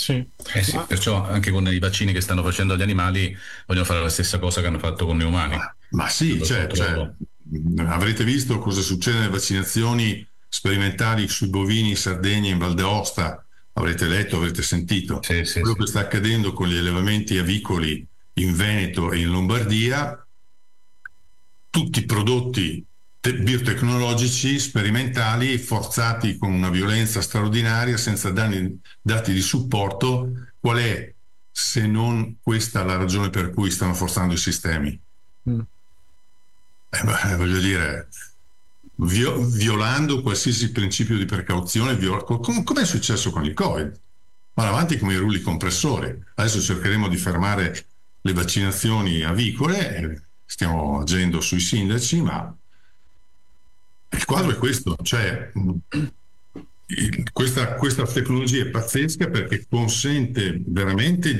Sì. Eh sì, perciò anche con i vaccini che stanno facendo agli animali vogliono fare la stessa cosa che hanno fatto con noi umani. Ma sì, Il controllo. avrete visto cosa succede nelle vaccinazioni sperimentali sui bovini in Sardegna e in Val d'Aosta, avrete letto, avrete sentito. Sì, sì, Quello sì. che sta accadendo con gli allevamenti avicoli in Veneto e in Lombardia, tutti prodotti biotecnologici sperimentali forzati con una violenza straordinaria senza dati di supporto. Qual è, se non questa, la ragione per cui stanno forzando i sistemi? Mm. Voglio dire, violando qualsiasi principio di precauzione, come è successo con il Covid. Vanno avanti come i rulli compressori. Adesso cercheremo di fermare le vaccinazioni avicole, stiamo agendo sui sindaci, ma il quadro è questo, cioè questa tecnologia è pazzesca perché consente veramente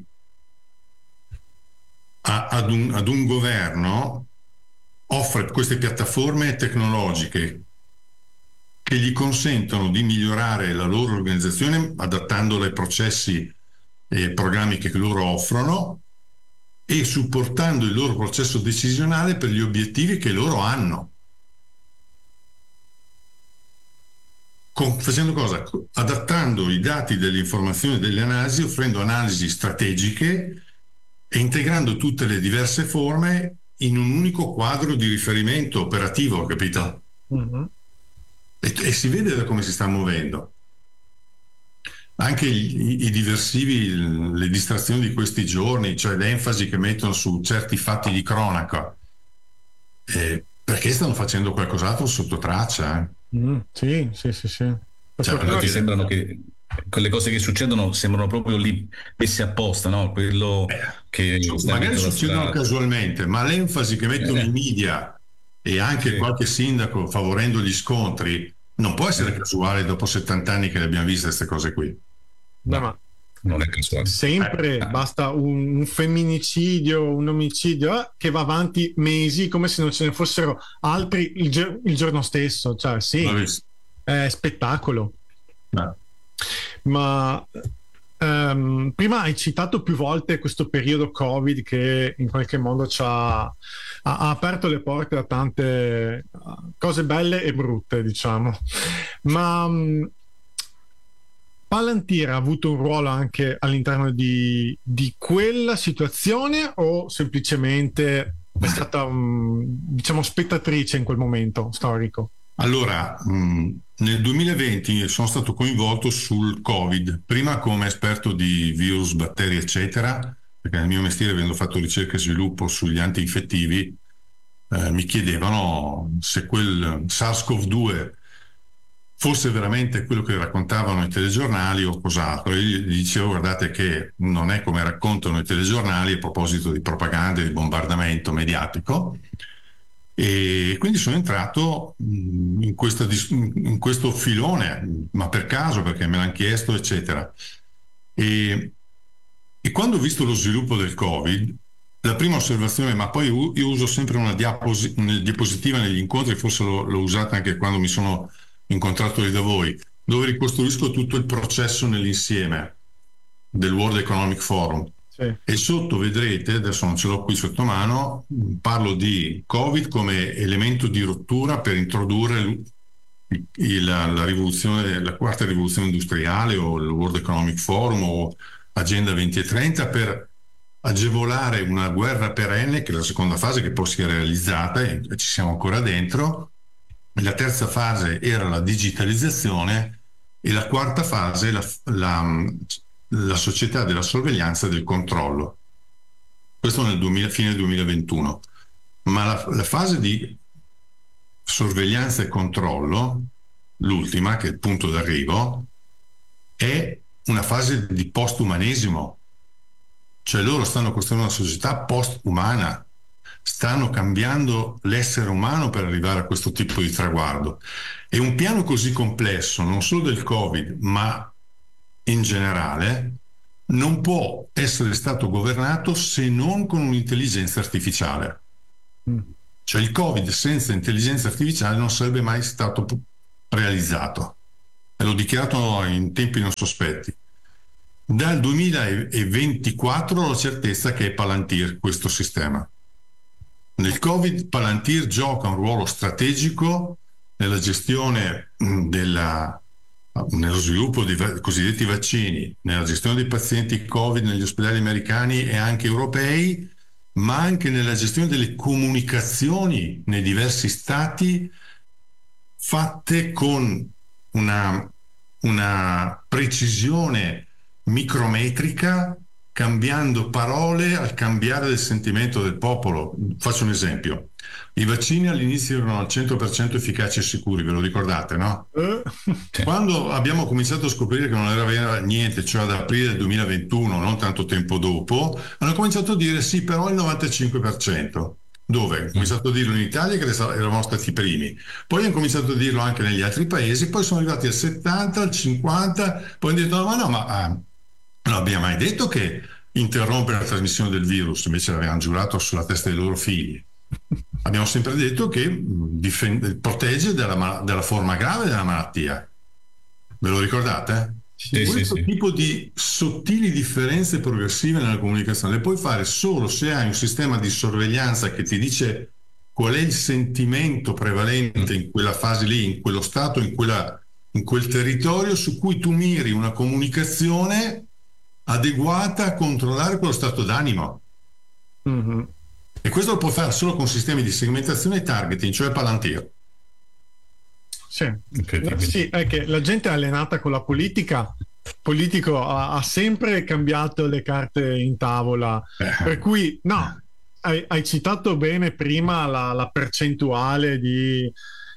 ad un governo, offre queste piattaforme tecnologiche che gli consentono di migliorare la loro organizzazione adattandola ai processi e programmi che loro offrono e supportando il loro processo decisionale per gli obiettivi che loro hanno. Facendo cosa? Adattando i dati delle informazioni e delle analisi, offrendo analisi strategiche e integrando tutte le diverse forme in un unico quadro di riferimento operativo, capito? Mm-hmm. E si vede da come si sta muovendo. Anche i diversivi, le distrazioni di questi giorni, cioè l'enfasi che mettono su certi fatti di cronaca, perché stanno facendo qualcos'altro sotto traccia, eh? Sì, sì, sì, sì. Infatti sembrano che quelle cose che succedono sembrano proprio lì messe apposta, no? Quello che sta in magari mezzo alla succedono strada. casualmente, ma l'enfasi che mettono i media e anche Sì. qualche sindaco favorendo gli scontri non può essere casuale dopo 70 anni che le abbiamo viste queste cose qui. No, No, ma non è casuale. sempre basta un femminicidio, un omicidio che va avanti mesi come se non ce ne fossero altri il giorno stesso. Cioè, sì, è spettacolo. No. Ma prima hai citato più volte questo periodo Covid che in qualche modo ha aperto le porte a tante cose belle e brutte, diciamo. Ma Palantir ha avuto un ruolo anche all'interno di quella situazione o semplicemente è stata, diciamo, spettatrice in quel momento storico? Allora, nel 2020 sono stato coinvolto sul Covid, prima come esperto di virus, batteri, eccetera, perché nel mio mestiere, avendo fatto ricerca e sviluppo sugli antinfettivi, mi chiedevano se quel SARS-CoV-2 fosse veramente quello che raccontavano i telegiornali o cos'altro. E io gli dicevo, guardate che non è come raccontano i telegiornali a proposito di propaganda e di bombardamento mediatico. E quindi sono entrato in questo filone, ma per caso, perché me l'hanno chiesto, eccetera. E quando ho visto lo sviluppo del Covid, la prima osservazione, ma poi io uso sempre una diapositiva negli incontri, forse l'ho usata anche quando mi sono incontrato lì da voi, dove ricostruisco tutto il processo nell'insieme del World Economic Forum. Sì. E sotto vedrete, adesso non ce l'ho qui sotto mano, parlo di Covid come elemento di rottura per introdurre la rivoluzione, la quarta rivoluzione industriale o il World Economic Forum o Agenda 2030 per agevolare una guerra perenne, che è la seconda fase che poi si è realizzata e ci siamo ancora dentro. La terza fase era la digitalizzazione e la quarta fase la società della sorveglianza e del controllo. Questo fine 2021. Ma la fase di sorveglianza e controllo, l'ultima, che è il punto d'arrivo, è una fase di post-umanesimo. Cioè loro stanno costruendo una società post-umana, stanno cambiando l'essere umano per arrivare a questo tipo di traguardo. E un piano così complesso, non solo del Covid, ma in generale, non può essere stato governato se non con un'intelligenza artificiale. Cioè il Covid senza intelligenza artificiale non sarebbe mai stato realizzato. E l'ho dichiarato in tempi non sospetti. Dal 2024 ho la certezza che è Palantir questo sistema. Nel Covid Palantir gioca un ruolo strategico nella gestione nello sviluppo dei cosiddetti vaccini, nella gestione dei pazienti Covid negli ospedali americani e anche europei, ma anche nella gestione delle comunicazioni nei diversi stati, fatte con una precisione micrometrica, cambiando parole al cambiare del sentimento del popolo. Faccio un esempio. I vaccini all'inizio erano al 100% efficaci e sicuri, ve lo ricordate, no? Quando abbiamo cominciato a scoprire che non era vero niente, cioè ad aprile del 2021, non tanto tempo dopo, hanno cominciato a dire sì, però il 95%. Dove? Hanno cominciato a dirlo in Italia, che eravamo stati i primi, poi hanno cominciato a dirlo anche negli altri paesi, poi sono arrivati al 70, al 50, poi hanno detto non abbiamo mai detto che interrompe la trasmissione del virus, invece l'avevano giurato sulla testa dei loro figli. Abbiamo sempre detto che protegge dalla forma grave della malattia. Ve lo ricordate? Questo tipo di sottili differenze progressive nella comunicazione le puoi fare solo se hai un sistema di sorveglianza che ti dice qual è il sentimento prevalente in quella fase lì, in quello stato, in quel territorio, su cui tu miri una comunicazione adeguata a controllare quello stato d'animo. Mm-hmm. E questo lo può fare solo con sistemi di segmentazione e targeting, cioè Palantir. Sì, sì, è che la gente è allenata con la politica. Il politico ha sempre cambiato le carte in tavola, per cui no, hai citato bene prima la percentuale di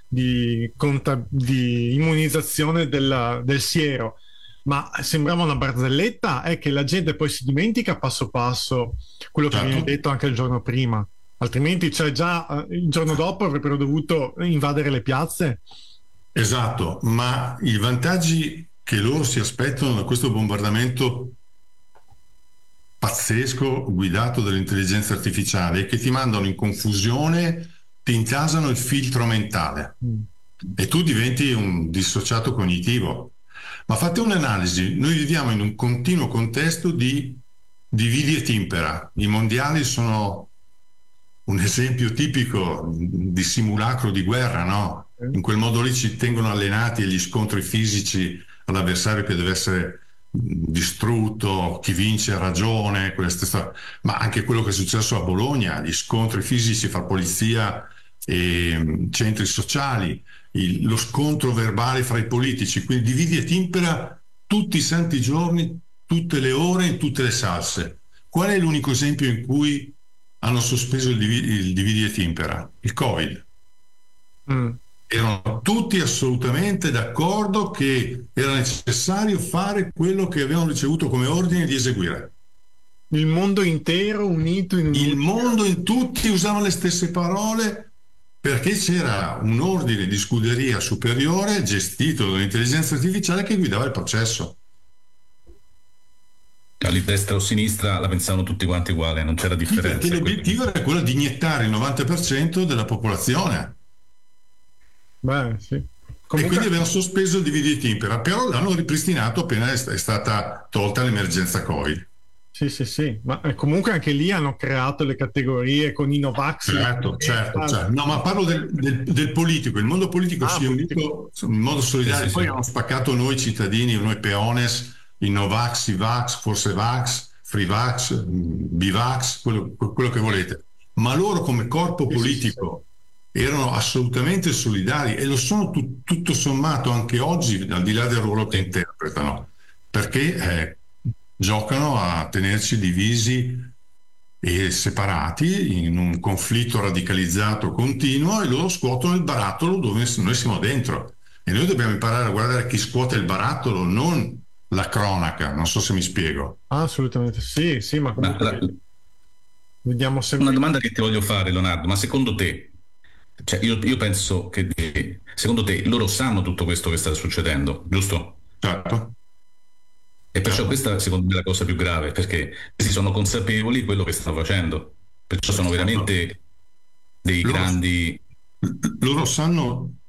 immunizzazione del siero, ma sembrava una barzelletta, è che la gente poi si dimentica passo passo quello che viene detto anche il giorno prima, altrimenti già il giorno dopo avrebbero dovuto invadere le piazze. Esatto, ma i vantaggi che loro si aspettano da questo bombardamento pazzesco guidato dall'intelligenza artificiale è che ti mandano in confusione, ti intasano il filtro mentale e tu diventi un dissociato cognitivo. Ma fate un'analisi, noi viviamo in un continuo contesto di dividi et impera. I mondiali sono un esempio tipico di simulacro di guerra, no? In quel modo lì ci tengono allenati agli scontri fisici all'avversario che deve essere distrutto, chi vince ha ragione, ma anche quello che è successo a Bologna, gli scontri fisici fra polizia e centri sociali, lo scontro verbale fra i politici, quindi dividi et impera tutti i santi giorni, tutte le ore, in tutte le salse. Qual è l'unico esempio in cui hanno sospeso il dividi et impera? Il Covid. Erano tutti assolutamente d'accordo che era necessario fare quello che avevano ricevuto come ordine di eseguire. Il mondo intero unito tutti usavano le stesse parole perché c'era un ordine di scuderia superiore gestito dall'intelligenza artificiale che guidava il processo. Lì destra o sinistra la pensavano tutti quanti uguali, non c'era differenza. Perché l'obiettivo era quello di iniettare il 90% della popolazione. Beh, sì. E quindi avevano sospeso il dividi et impera, però l'hanno ripristinato appena è stata tolta l'emergenza Covid. Sì, ma comunque anche lì hanno creato le categorie con i Novax. Certo. No, ma parlo del politico. Il mondo politico si è unito in modo solidario. Poi hanno spaccato noi cittadini, noi peones, i Novax, i Vax, forse Vax, Free Vax, Bivax, quello che volete. Ma loro come corpo politico erano assolutamente solidari e lo sono tutto sommato anche oggi, al di là del ruolo che interpretano, perché giocano a tenerci divisi e separati in un conflitto radicalizzato continuo e loro scuotono il barattolo dove noi siamo dentro e noi dobbiamo imparare a guardare chi scuote il barattolo, non la cronaca. Non so se mi spiego. Assolutamente sì, ma comunque vediamo se... Una domanda che ti voglio fare, Leonardo, ma secondo te, cioè io penso che secondo te loro sanno tutto questo che sta succedendo, giusto? Certo. E perciò questa secondo me è la cosa più grave, perché si sono consapevoli di quello che stanno facendo, perciò sono veramente dei grandi... Loro sanno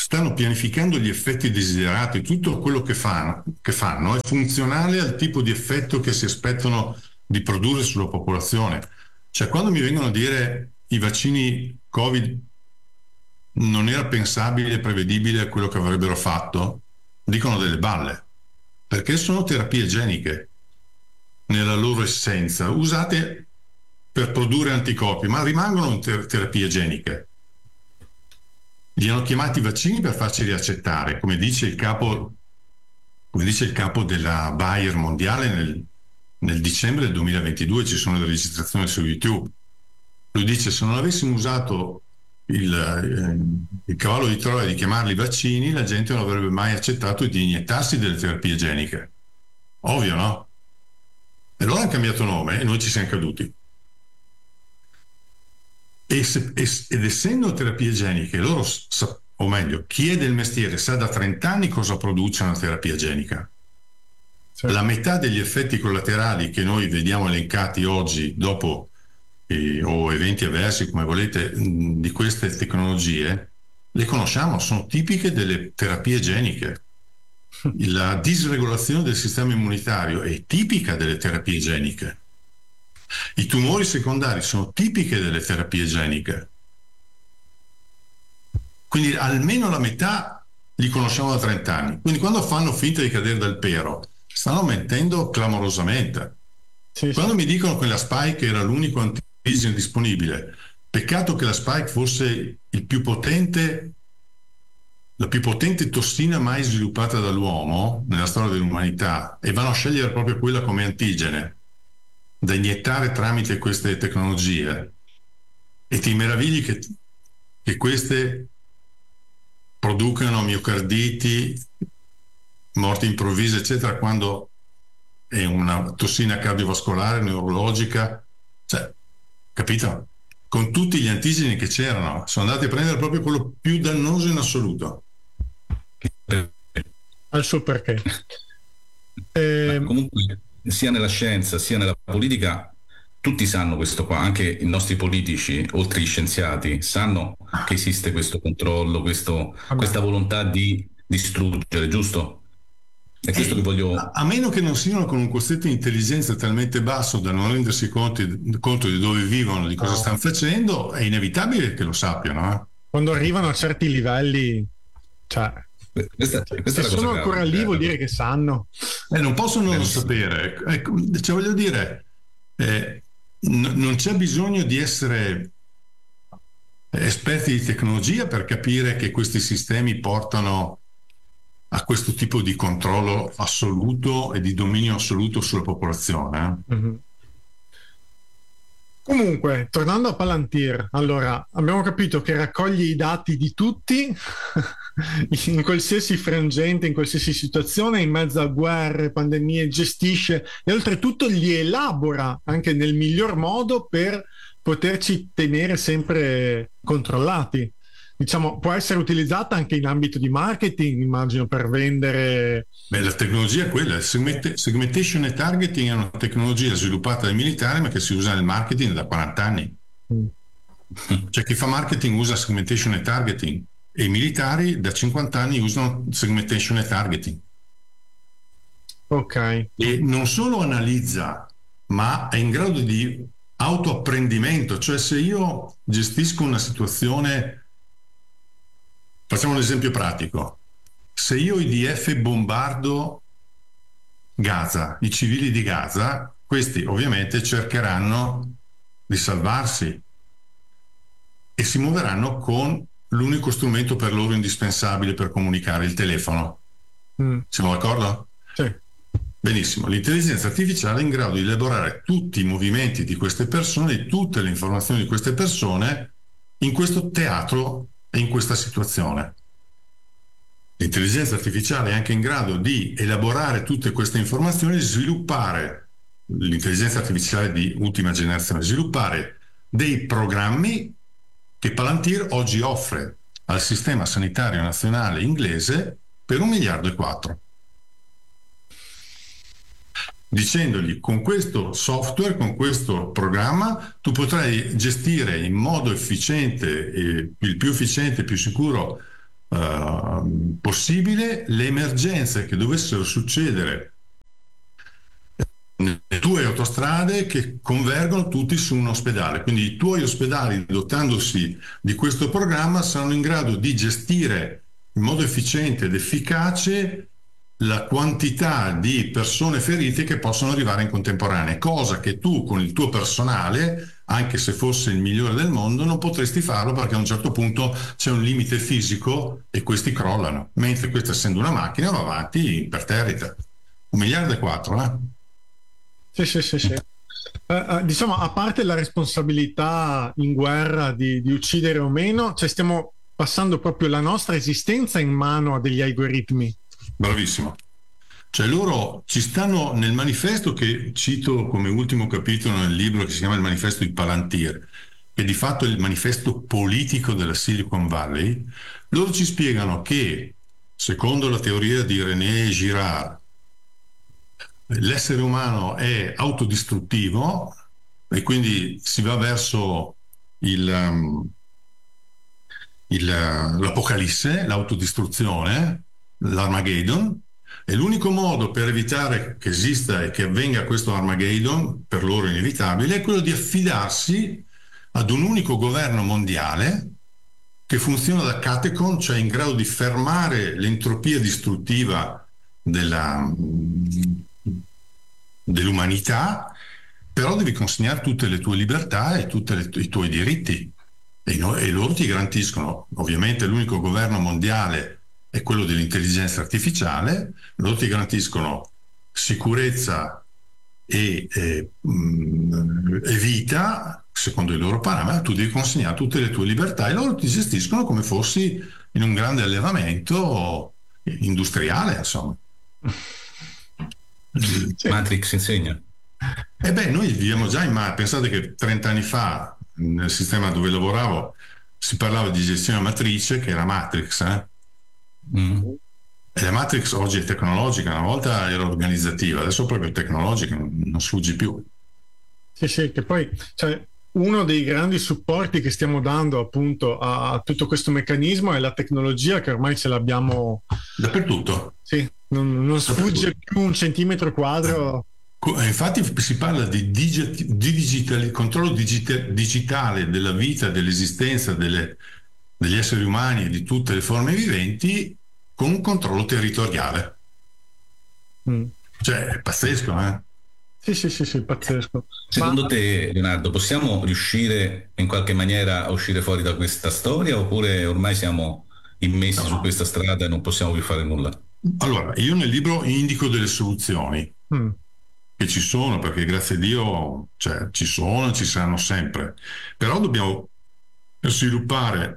stanno pianificando gli effetti desiderati, tutto quello che fanno è funzionale al tipo di effetto che si aspettano di produrre sulla popolazione. Cioè, quando mi vengono a dire i vaccini Covid non era pensabile e prevedibile quello che avrebbero fatto, dicono delle balle, perché sono terapie geniche nella loro essenza, usate per produrre anticorpi, ma rimangono terapie geniche. Li hanno chiamati vaccini per farceli accettare, come dice il capo della Bayer mondiale nel dicembre del 2022, ci sono le registrazioni su YouTube. Lui dice: se non avessimo usato il cavallo di Troia di chiamarli vaccini, la gente non avrebbe mai accettato di iniettarsi delle terapie geniche. Ovvio, no? E loro hanno cambiato nome e noi ci siamo caduti. Ed essendo terapie geniche, loro, o meglio, chi è del mestiere sa da 30 anni cosa produce una terapia genica. Certo. La metà degli effetti collaterali che noi vediamo elencati oggi dopo o eventi avversi, come volete, di queste tecnologie, le conosciamo, sono tipiche delle terapie geniche. La disregolazione del sistema immunitario è tipica delle terapie geniche. I tumori secondari sono tipiche delle terapie geniche. Quindi almeno la metà li conosciamo da 30 anni. Quindi quando fanno finta di cadere dal pero, stanno mentendo clamorosamente. Sì, quando mi dicono che la Spike era l'unico antigene disponibile, peccato che la Spike fosse la più potente tossina mai sviluppata dall'uomo nella storia dell'umanità, e vanno a scegliere proprio quella come antigene da iniettare tramite queste tecnologie, e ti meravigli che queste producano miocarditi, morti improvvise, eccetera, quando è una tossina cardiovascolare, neurologica. Cioè, capito? Con tutti gli antigeni che c'erano, sono andati a prendere proprio quello più dannoso in assoluto. Al suo perché. Comunque, sia nella scienza sia nella politica, tutti sanno questo qua, anche i nostri politici, oltre agli scienziati, sanno che esiste questo controllo, questa volontà di distruggere, giusto? È questo che voglio... A meno che non siano con un quoziente di intelligenza talmente basso da non rendersi conto di dove vivono, di cosa stanno facendo, è inevitabile che lo sappiano. Quando arrivano a certi livelli, cioè, questa se sono ancora lì vuol dire che sanno. Non possono non sapere. Ecco, cioè, voglio dire, non c'è bisogno di essere esperti di tecnologia per capire che questi sistemi portano a questo tipo di controllo assoluto e di dominio assoluto sulla popolazione. Mm-hmm. Comunque, tornando a Palantir, allora, abbiamo capito che raccoglie i dati di tutti in qualsiasi frangente, in qualsiasi situazione, in mezzo a guerre, pandemie, gestisce e oltretutto li elabora anche nel miglior modo per poterci tenere sempre controllati. Diciamo, può essere utilizzata anche in ambito di marketing, immagino, per vendere... La tecnologia è quella, segmentation e targeting è una tecnologia sviluppata dai militari ma che si usa nel marketing da 40 anni. Cioè, chi fa marketing usa segmentation e targeting, e i militari da 50 anni usano segmentation e targeting. Ok. E non solo analizza, ma è in grado di autoapprendimento. Cioè, se io gestisco una situazione... Facciamo un esempio pratico. Se io IDF bombardo Gaza, i civili di Gaza, questi ovviamente cercheranno di salvarsi e si muoveranno con l'unico strumento per loro indispensabile per comunicare, il telefono. Siamo d'accordo? Sì. Benissimo. L'intelligenza artificiale è in grado di elaborare tutti i movimenti di queste persone e tutte le informazioni di queste persone in questo teatro e in questa situazione. L'intelligenza artificiale è anche in grado di elaborare tutte queste informazioni, sviluppare l'intelligenza artificiale di ultima generazione, sviluppare dei programmi che Palantir oggi offre al sistema sanitario nazionale inglese per 1,4 miliardi, dicendogli: con questo software, con questo programma, tu potrai gestire in modo efficiente, il più efficiente, più sicuro, possibile le emergenze che dovessero succedere nelle tue autostrade che convergono tutti su un ospedale. Quindi i tuoi ospedali, dotandosi di questo programma, saranno in grado di gestire in modo efficiente ed efficace la quantità di persone ferite che possono arrivare in contemporanea, cosa che tu con il tuo personale, anche se fosse il migliore del mondo, non potresti farlo, perché a un certo punto c'è un limite fisico e questi crollano, mentre questa, essendo una macchina, va avanti imperterrita. 1,4 miliardi. Sì. Diciamo, a parte la responsabilità in guerra di uccidere o meno, cioè stiamo passando proprio la nostra esistenza in mano a degli algoritmi. Bravissimo. Cioè loro ci stanno nel manifesto, che cito come ultimo capitolo nel libro, che si chiama il manifesto di Palantir, che di fatto è il manifesto politico della Silicon Valley. Loro ci spiegano che, secondo la teoria di René Girard, l'essere umano è autodistruttivo e quindi si va verso l'apocalisse, l'autodistruzione, l'Armageddon, e l'unico modo per evitare che esista e che avvenga questo Armageddon, per loro inevitabile, è quello di affidarsi ad un unico governo mondiale che funziona da catechon, cioè in grado di fermare l'entropia distruttiva dell'umanità, però devi consegnare tutte le tue libertà e tutti i tuoi diritti. E loro ti garantiscono, ovviamente l'unico governo mondiale è quello dell'intelligenza artificiale, loro ti garantiscono sicurezza e vita secondo i loro parametri. Tu devi consegnare tutte le tue libertà e loro ti gestiscono come fossi in un grande allevamento industriale, insomma. Matrix insegna. Noi viviamo già pensate che 30 anni fa nel sistema dove lavoravo si parlava di gestione matrice, che era Matrix, e la Matrix oggi è tecnologica, una volta era organizzativa, adesso proprio tecnologica, non sfuggi più. Sì, che poi, cioè, uno dei grandi supporti che stiamo dando appunto a tutto questo meccanismo è la tecnologia, che ormai ce l'abbiamo dappertutto. Sì, non sfugge più un centimetro quadro. Infatti si parla di controllo digitale della vita, dell'esistenza degli esseri umani e di tutte le forme viventi, con un controllo territoriale. Cioè, è pazzesco, eh? Sì, pazzesco. Secondo te, Leonardo, possiamo riuscire in qualche maniera a uscire fuori da questa storia, oppure ormai siamo immessi su questa strada e non possiamo più fare nulla? Allora, io nel libro indico delle soluzioni che ci sono, perché grazie a Dio, cioè, ci sono, ci saranno sempre, però dobbiamo sviluppare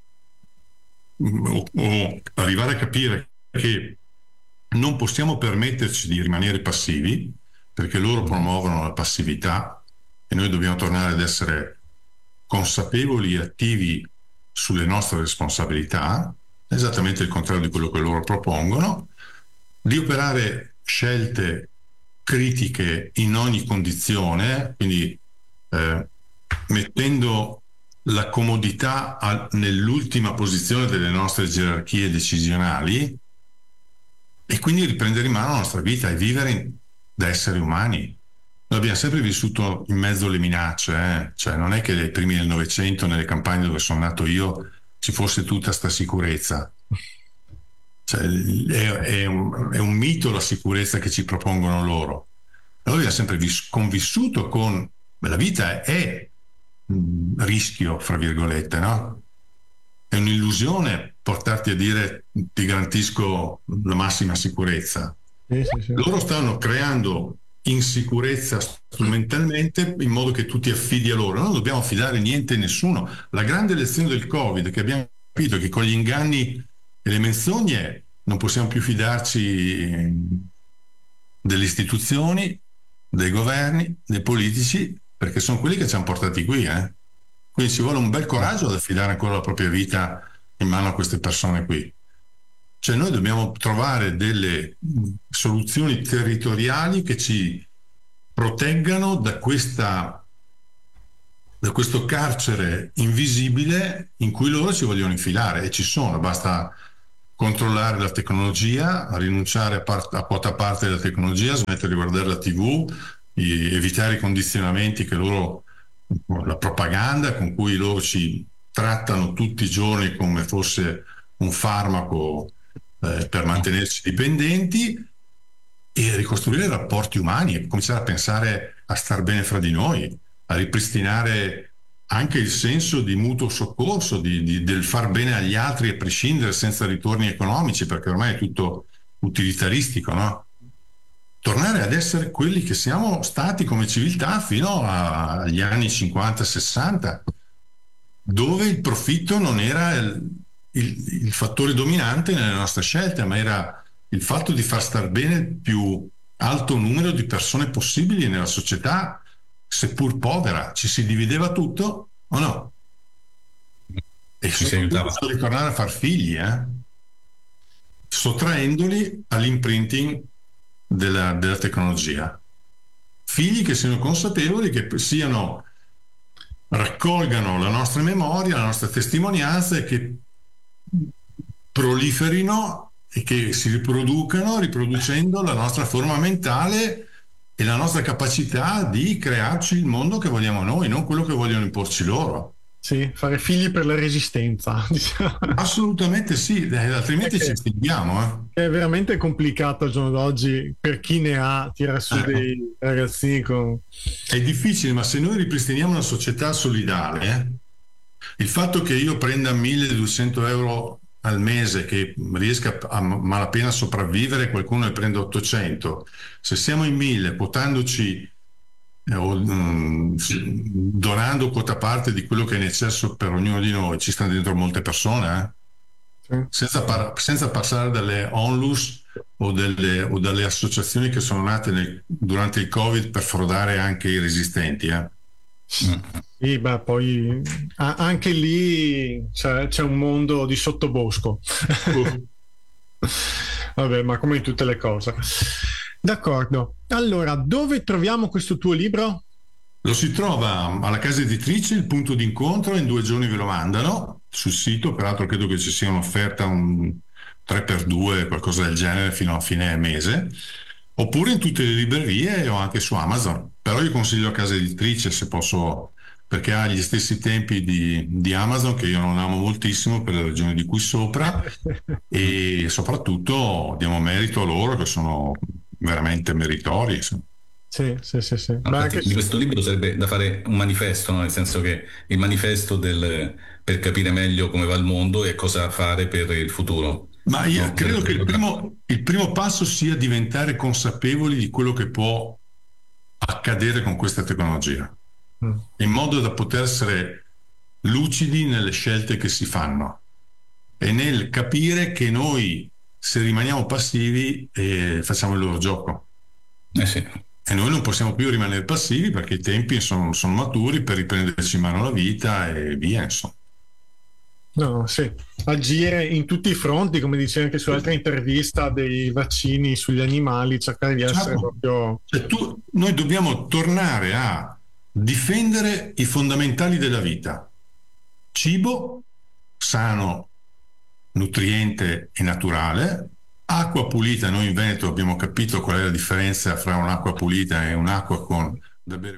o arrivare a capire che non possiamo permetterci di rimanere passivi, perché loro promuovono la passività e noi dobbiamo tornare ad essere consapevoli e attivi sulle nostre responsabilità, esattamente il contrario di quello che loro propongono, di operare scelte critiche in ogni condizione, quindi mettendo la comodità nell'ultima posizione delle nostre gerarchie decisionali, e quindi riprendere in mano la nostra vita e vivere da esseri umani. Noi abbiamo sempre vissuto in mezzo alle minacce, cioè non è che nei primi del Novecento, nelle campagne dove sono nato io, ci fosse tutta sta sicurezza. Cioè, è un mito la sicurezza che ci propongono loro. Noi abbiamo sempre convissuto con la vita è rischio, fra virgolette, no? È un'illusione portarti a dire ti garantisco la massima sicurezza. Sì. Loro stanno creando insicurezza strumentalmente in modo che tu ti affidi a loro. Non dobbiamo affidare niente a nessuno. La grande lezione del Covid che abbiamo capito è che con gli inganni e le menzogne non possiamo più fidarci delle istituzioni, dei governi, dei politici, perché sono quelli che ci hanno portati qui, Quindi ci vuole un bel coraggio ad affidare ancora la propria vita in mano a queste persone qui. Cioè noi dobbiamo trovare delle soluzioni territoriali che ci proteggano da questo carcere invisibile in cui loro ci vogliono infilare, e ci sono, basta controllare la tecnologia, rinunciare a quota parte della tecnologia, smettere di guardare la TV, evitare i condizionamenti che loro, la propaganda con cui loro ci trattano tutti i giorni come fosse un farmaco per mantenerci dipendenti, e ricostruire i rapporti umani e cominciare a pensare a star bene fra di noi, a ripristinare anche il senso di mutuo soccorso, del far bene agli altri a prescindere, senza ritorni economici, perché ormai è tutto utilitaristico, no? Tornare ad essere quelli che siamo stati come civiltà fino agli anni 50-60, dove il profitto non era il fattore dominante nelle nostre scelte, ma era il fatto di far star bene il più alto numero di persone possibili nella società, seppur povera. Ci si divideva tutto o no? E ci si aiutava. Ritornare a far figli, sottraendoli all'imprinting della tecnologia. Figli che siano consapevoli, che raccolgano la nostra memoria, la nostra testimonianza, e che proliferino e che si riproducendo la nostra forma mentale e la nostra capacità di crearci il mondo che vogliamo noi, non quello che vogliono imporci loro. Sì, fare figli per la resistenza. Assolutamente sì, altrimenti ci estinguiamo. È veramente complicato al giorno d'oggi per chi ne ha, tirare su dei ragazzini con... È difficile, ma se noi ripristiniamo una società solidale, il fatto che io prenda 1.200 euro al mese, che riesca a malapena sopravvivere, qualcuno ne prende 800, se siamo in 1.000, quotandoci donando quota parte di quello che è in eccesso per ognuno di noi, ci stanno dentro molte persone, senza passare dalle onlus o dalle associazioni che sono nate durante il Covid per frodare anche i resistenti. Sì, beh, poi anche lì c'è un mondo di sottobosco. Vabbè, ma come in tutte le cose. D'accordo. Allora, dove troviamo questo tuo libro? Lo si trova alla casa editrice, Il Punto d'Incontro, in 2 giorni ve lo mandano sul sito. Peraltro credo che ci sia un'offerta, un 3x2, qualcosa del genere, fino a fine mese, oppure in tutte le librerie o anche su Amazon. Però io consiglio a casa editrice, se posso, perché ha gli stessi tempi di Amazon, che io non amo moltissimo per le ragioni di cui sopra, e soprattutto diamo merito a loro, che sono veramente meritori. Sì. Di questo libro sarebbe da fare un manifesto, no? Nel senso che il manifesto per capire meglio come va il mondo e cosa fare per il futuro. Ma io credo che il primo passo sia diventare consapevoli di quello che può accadere con questa tecnologia, in modo da poter essere lucidi nelle scelte che si fanno e nel capire che noi, se rimaniamo passivi, facciamo il loro gioco. Sì. E noi non possiamo più rimanere passivi, perché i tempi sono maturi per riprenderci in mano la vita e via, insomma. No, sì. Agire in tutti i fronti, come dicevi anche sull'altra intervista dei vaccini sugli animali, cercare di essere proprio... Noi dobbiamo tornare a difendere i fondamentali della vita: cibo sano, nutriente e naturale, acqua pulita. Noi in Veneto abbiamo capito qual è la differenza fra un'acqua pulita e un'acqua da bere.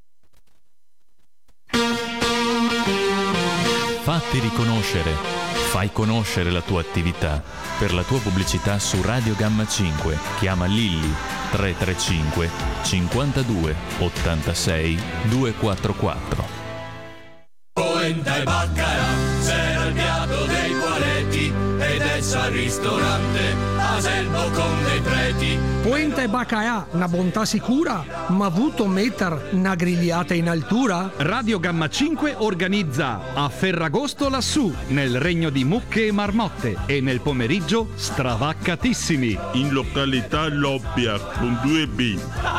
Fatti riconoscere, fai conoscere la tua attività. Per la tua pubblicità su Radio Gamma 5 chiama Lilli 335 52 86 244. Polenta e baccarà, c'era il piatto dei poeretti ed esso al ristorante a Selbo con dei preti. Polenta e baccaà, una bontà sicura, ma avuto metter una grigliata in altura? Radio Gamma 5 organizza a Ferragosto lassù, nel regno di mucche e marmotte, e nel pomeriggio stravaccatissimi in località Lobbia con 2B.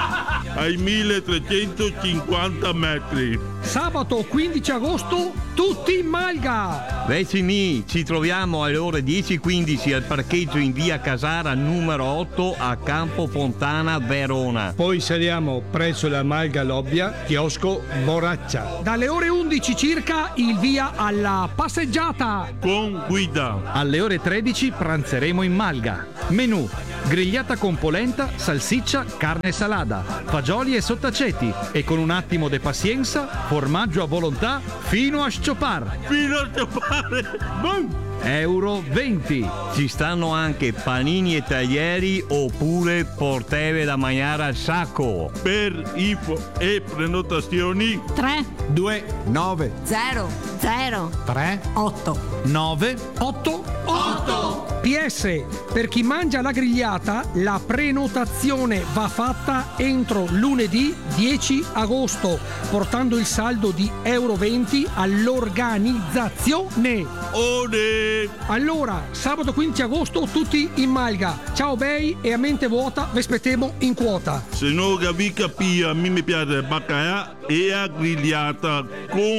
ai 1350 metri. Sabato 15 agosto, tutti in Malga! Vicini, ci troviamo alle ore 10:15 al parcheggio in via Casara numero 8 a Campo Fontana, Verona. Poi saliamo presso la Malga Lobbia, chiosco Boraccia. Dalle ore 11 circa il via alla passeggiata. Con guida. Alle ore 13 pranzeremo in Malga. Menù: grigliata con polenta, salsiccia, carne salada, fagioli e sottaceti e con un attimo di pazienza, formaggio a volontà fino a sciopar. Fino a sciopare. Euro 20. Ci stanno anche panini e taglieri oppure porteve da mangiare al sacco. Per info e prenotazioni 3 2 9 0 0 3 8 9 8 PS, per chi mangia la grigliata, la prenotazione va fatta entro lunedì 10 agosto, portando il saldo di euro 20 all'organizzazione. Allora, sabato 15 agosto tutti in Malga. Ciao bei e a mente vuota vi aspettiamo in quota. Se non vi capì, a me mi piace baccalà e a grigliata con